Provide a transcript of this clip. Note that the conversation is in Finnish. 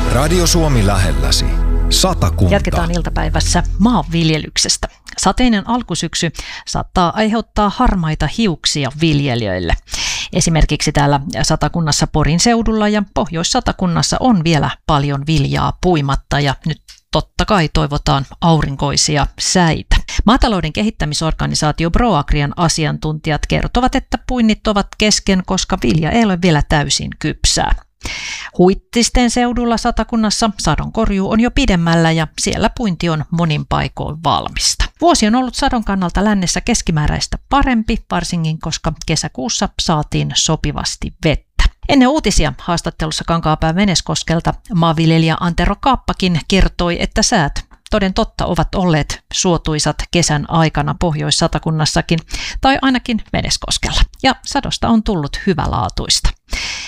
Radio Suomi lähelläsi. Satakunta. Jatketaan iltapäivässä maanviljelyksestä. Sateinen alkusyksy saattaa aiheuttaa harmaita hiuksia viljelijöille. Esimerkiksi täällä Satakunnassa Porin seudulla ja Pohjois-Satakunnassa on vielä paljon viljaa puimatta ja nyt totta kai toivotaan aurinkoisia säitä. Maatalouden kehittämisorganisaatio ProAgrian asiantuntijat kertovat, että puinnit ovat kesken, koska vilja ei ole vielä täysin kypsää. Huittisten seudulla Satakunnassa sadonkorjuu on jo pidemmällä ja siellä puinti on monin paikoin valmista. Vuosi on ollut sadon kannalta lännessä keskimääräistä parempi, varsinkin koska kesäkuussa saatiin sopivasti vettä. Ennen uutisia haastattelussa Kankaanpään Veneskoskelta maanviljelijä Antero Kaappakin kertoi, että säät toden totta ovat olleet suotuisat kesän aikana Pohjois-Satakunnassakin, tai ainakin Veneskoskella, ja sadosta on tullut hyvälaatuista.